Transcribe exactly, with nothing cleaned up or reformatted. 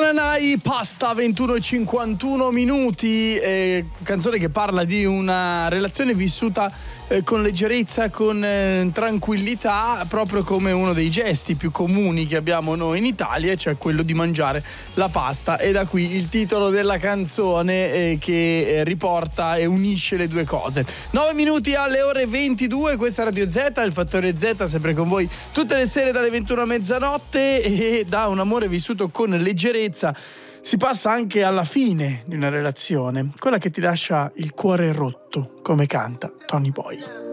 Tananai, Pasta, ventuno e cinquantuno minuti, eh, canzone che parla di una relazione vissuta eh, con leggerezza, con eh, tranquillità, proprio come uno dei gesti più comuni che abbiamo noi in Italia, cioè quello di mangiare la pasta. E da qui il titolo della canzone eh, che eh, riporta e unisce le due cose. nove minuti alle ore ventidue, questa è Radio Z, il Fattore Z, sempre con voi tutte le sere dalle ventuno a mezzanotte, e da un amore vissuto con leggerezza si passa anche alla fine di una relazione, quella che ti lascia il cuore rotto, come canta Tony Boy.